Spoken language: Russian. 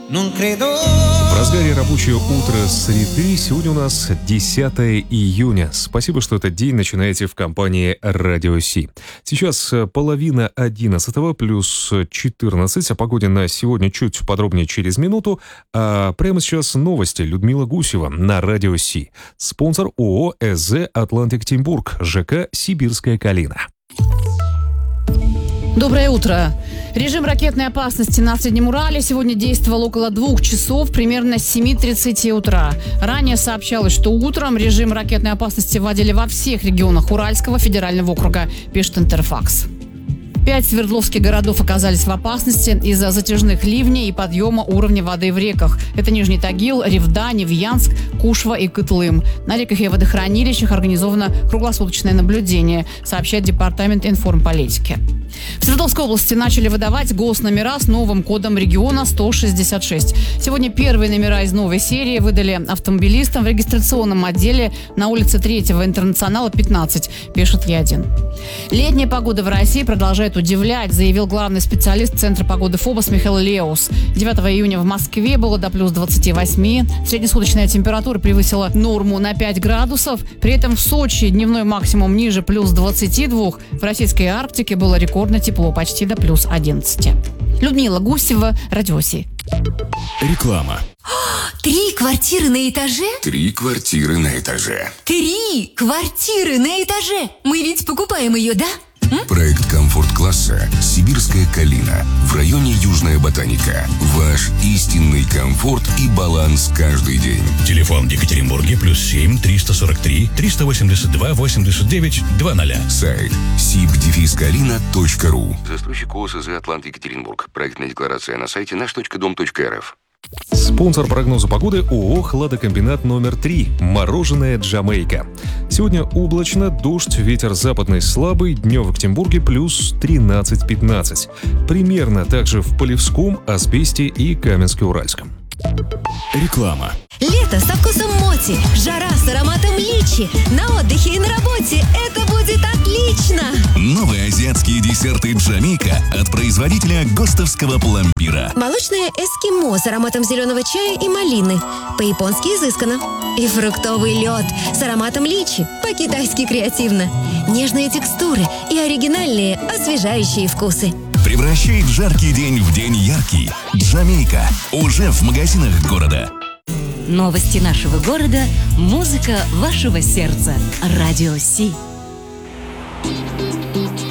В разгаре рабочего утра среды. Сегодня у нас 10 июня. Спасибо, что этот день начинаете в компании Радио Си. Сейчас 10:30 плюс 14. О погоде на сегодня чуть подробнее через минуту. А прямо сейчас новости. Людмила Гусева на Радио Си. Спонсор ООО СЗ «Атлантик Тимбург», ЖК «Сибирская Калина». Доброе утро. Режим ракетной опасности на Среднем Урале сегодня действовал около 2 часов, примерно с 7:30 утра. Ранее сообщалось, что утром режим ракетной опасности вводили во всех регионах Уральского федерального округа, пишет Интерфакс. 5 свердловских городов оказались в опасности из-за затяжных ливней и подъема уровня воды в реках. Это Нижний Тагил, Ревда, Невьянск, Кушва и Кытлым. На реках и водохранилищах организовано круглосуточное наблюдение, сообщает Департамент информполитики. В Свердловской области начали выдавать госномера с новым кодом региона 166. Сегодня первые номера из новой серии выдали автомобилистам в регистрационном отделе на улице 3-го Интернационала, 15, пишет Е1. Летняя погода в России продолжает удивлять, заявил главный специалист Центра погоды ФОБОС Михаил Леус. 9 июня в Москве было до плюс 28. Среднесуточная температура превысила норму на 5 градусов. При этом в Сочи дневной максимум ниже плюс 22. В российской Арктике было рекордно тепло, почти до плюс 11. Людмила Гусева, Радио Си. Реклама. 3 квартиры на этаже? 3 квартиры на этаже. 3 квартиры на этаже! Мы ведь покупаем ее, да? Проект комфорт-класса «Сибирская Калина» в районе Южная Ботаника. Ваш истинный комфорт и баланс каждый день. Телефон в Екатеринбурге +7 343 382 89 00. Сайт sib-kalina.ru. Застройщик ОСЗ «Атлант Екатеринбург». Проектная декларация на сайте наш.дом.рф. Спонсор прогноза погоды ООО «Хладокомбинат номер 3». Мороженое «Джамейка». Сегодня облачно, дождь, ветер западный слабый, днем в Екатеринбурге плюс 13-15. Примерно также в Полевском, Асбесте и Каменске-Уральском. Реклама. Лето со вкусом моти, жара с ароматом личи. На отдыхе и на работе это будет отлично! Новые азиатские десерты «Джамейка» от производителя ГОСТовского пломбира. Молочное эскимо с ароматом зеленого чая и малины. По-японски изысканно. И фруктовый лед с ароматом личи. По-китайски креативно. Нежные текстуры и оригинальные освежающие вкусы. Превращает жаркий день в день яркий. «Джамейка» уже в магазинах города. Новости нашего города, музыка вашего сердца. Радио Си.